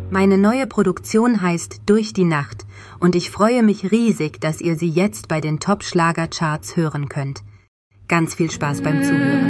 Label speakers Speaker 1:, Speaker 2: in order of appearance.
Speaker 1: Meine neue Produktion heißt Durch die Nacht und ich freue mich riesig, dass ihr sie jetzt bei den Top-Schlager-Charts hören könnt. Ganz viel Spaß beim Zuhören.